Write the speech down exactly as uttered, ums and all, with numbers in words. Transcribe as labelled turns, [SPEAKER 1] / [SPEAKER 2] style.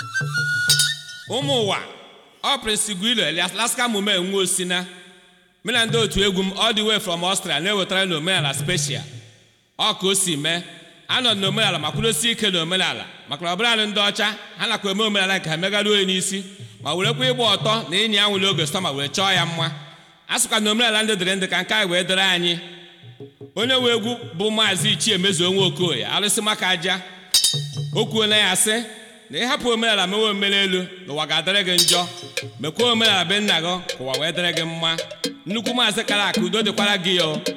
[SPEAKER 1] ụmụ ụwa ọ Prince Igwilo Alaska mume nwe osina mina ndị otu egwu m all the way from Australia na-ewetara n'omenala special ọ ka o si mee anọ n'omenala ma kwudosi ike n'omenala maka ọbụla ndị ọcha ha nakwa eme omenala nke ha megara onye n'isi ma werekwa ịgba ọtọ na ịnya anwụle oge sọma wee chọọ ya mma asụkwa na omenala ndị dịrị ndị ka nke anyị wee dịrị anyị onye nwe egwu bụ Maazị Ichie Mezuo Nwokoye arụsị maka aja o kwuola ya sị na ịhapụ omenala mewe omere elu n'ụwa ga-adịrị gị njọ mekwa omenala be nna gị ka ụwa wee dịrị gị mma nnukwu maazị kara aka udo dịkwara gị yo